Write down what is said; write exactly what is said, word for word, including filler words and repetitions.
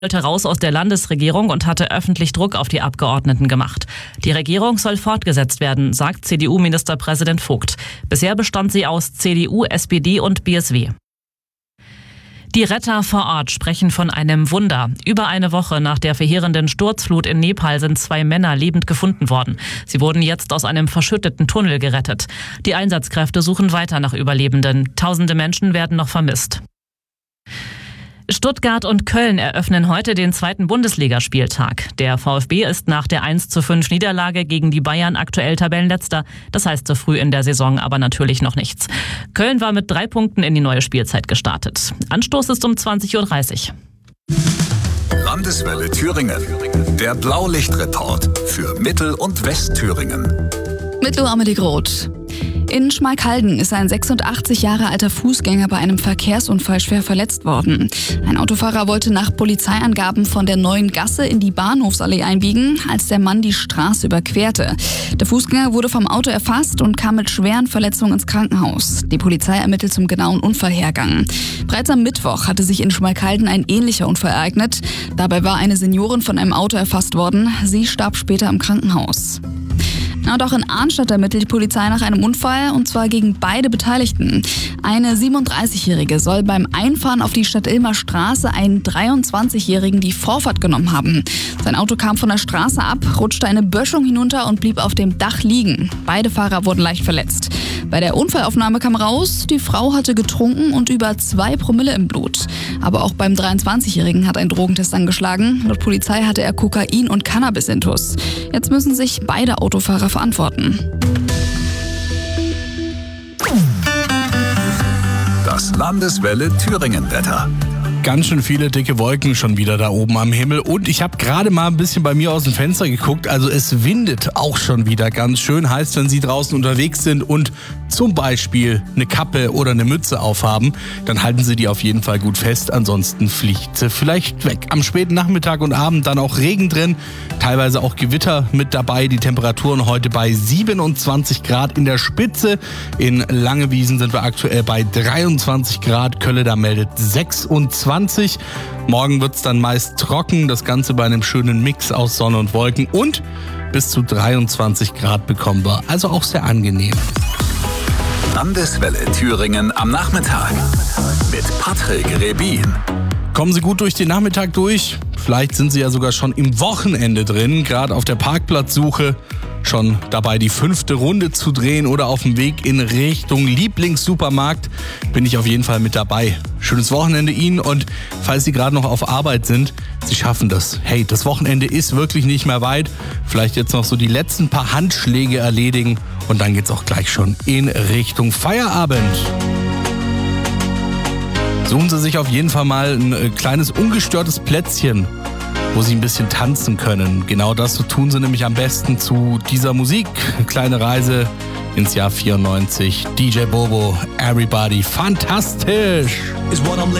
wollte raus aus der Landesregierung und hatte öffentlich Druck auf die Abgeordneten gemacht. Die Regierung soll fortgesetzt werden, sagt C D U-Ministerpräsident Vogt. Bisher bestand sie aus C D U, S P D und B S W. Die Retter vor Ort sprechen von einem Wunder. Über eine Woche nach der verheerenden Sturzflut in Nepal sind zwei Männer lebend gefunden worden. Sie wurden jetzt aus einem verschütteten Tunnel gerettet. Die Einsatzkräfte suchen weiter nach Überlebenden. Tausende Menschen werden noch vermisst. Stuttgart und Köln eröffnen heute den zweiten Bundesligaspieltag. Der VfB ist nach der eins zu fünf Niederlage gegen die Bayern aktuell Tabellenletzter. Das heißt so früh in der Saison aber natürlich noch nichts. Köln war mit drei Punkten in die neue Spielzeit gestartet. Anstoß ist um zwanzig Uhr dreißig. Landeswelle Thüringen. Der Blaulichtreport für Mittel- und Westthüringen. Mit Lu Amelie Groth. In Schmalkalden ist ein sechsundachtzig Jahre alter Fußgänger bei einem Verkehrsunfall schwer verletzt worden. Ein Autofahrer wollte nach Polizeiangaben von der Neuen Gasse in die Bahnhofsallee einbiegen, als der Mann die Straße überquerte. Der Fußgänger wurde vom Auto erfasst und kam mit schweren Verletzungen ins Krankenhaus. Die Polizei ermittelt zum genauen Unfallhergang. Bereits am Mittwoch hatte sich in Schmalkalden ein ähnlicher Unfall ereignet. Dabei war eine Seniorin von einem Auto erfasst worden. Sie starb später im Krankenhaus. Und auch in Arnstadt ermittelt die Polizei nach einem Unfall, und zwar gegen beide Beteiligten. Eine siebenunddreißigjährige soll beim Einfahren auf die Stadt-Ilmer Straße einen dreiundzwanzigjährigen die Vorfahrt genommen haben. Sein Auto kam von der Straße ab, rutschte eine Böschung hinunter und blieb auf dem Dach liegen. Beide Fahrer wurden leicht verletzt. Bei der Unfallaufnahme kam raus, die Frau hatte getrunken und über zwei Promille im Blut. Aber auch beim dreiundzwanzigjährigen hat ein Drogentest angeschlagen. Laut Polizei hatte er Kokain und Cannabis-Intus. Jetzt müssen sich beide Autofahrer verantworten. Das Landeswelle Thüringen-Wetter. Ganz schön viele dicke Wolken schon wieder da oben am Himmel. Und ich habe gerade mal ein bisschen bei mir aus dem Fenster geguckt. Also es windet auch schon wieder ganz schön. Heißt, wenn Sie draußen unterwegs sind und zum Beispiel eine Kappe oder eine Mütze aufhaben, dann halten Sie die auf jeden Fall gut fest. Ansonsten fliegt sie vielleicht weg. Am späten Nachmittag und Abend dann auch Regen drin. Teilweise auch Gewitter mit dabei. Die Temperaturen heute bei siebenundzwanzig Grad in der Spitze. In Langewiesen sind wir aktuell bei dreiundzwanzig Grad. Kölle da meldet sechsundzwanzig. Morgen wird es dann meist trocken, das Ganze bei einem schönen Mix aus Sonne und Wolken, und bis zu dreiundzwanzig Grad bekommen wir, also auch sehr angenehm. Landeswelle Thüringen am Nachmittag mit Patrick Rebin. Kommen Sie gut durch den Nachmittag durch. Vielleicht sind Sie ja sogar schon im Wochenende drin, gerade auf der Parkplatzsuche, schon dabei die fünfte Runde zu drehen oder auf dem Weg in Richtung Lieblingssupermarkt. Bin ich auf jeden Fall mit dabei. Schönes Wochenende Ihnen, und falls Sie gerade noch auf Arbeit sind, Sie schaffen das. Hey, das Wochenende ist wirklich nicht mehr weit. Vielleicht jetzt noch so die letzten paar Handschläge erledigen und dann geht's auch gleich schon in Richtung Feierabend. Suchen Sie sich auf jeden Fall mal ein kleines ungestörtes Plätzchen, wo Sie ein bisschen tanzen können. Genau das tun Sie nämlich am besten zu dieser Musik. Kleine Reise ins Jahr vierundneunzig. D J Bobo, Everybody, fantastisch! Is what I'm